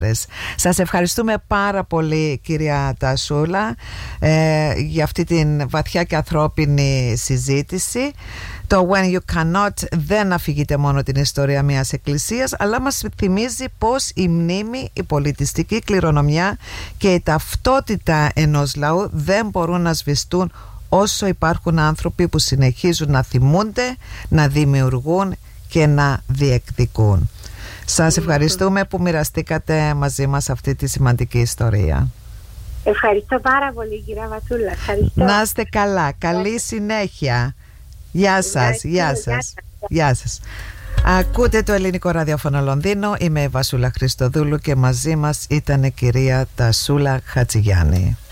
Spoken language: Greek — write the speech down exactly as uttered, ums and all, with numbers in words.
Σας ευχαριστούμε πάρα πολύ, κυρία Τασούλα, ε, για αυτή την βαθιά και ανθρώπινη συζήτηση. Το When You Cannot δεν αφηγείται μόνο την ιστορία μιας εκκλησίας, αλλά μας θυμίζει πως η μνήμη, η πολιτιστική κληρονομιά και η ταυτότητα ενός λαού δεν μπορούν να σβηστούν όσο υπάρχουν άνθρωποι που συνεχίζουν να θυμούνται, να δημιουργούν και να διεκδικούν. Σας ευχαριστούμε που μοιραστήκατε μαζί μας αυτή τη σημαντική ιστορία. Ευχαριστώ πάρα πολύ, κυρία Βασούλα. Ευχαριστώ. Να είστε καλά. Καλή συνέχεια. Γεια σας. Γεια σας. Γεια σας. Ακούτε το Ελληνικό Ραδιόφωνο Λονδίνο. Είμαι η Βασούλα Χριστοδούλου και μαζί μας ήταν η κυρία Τασούλα Χατζηγιάννη.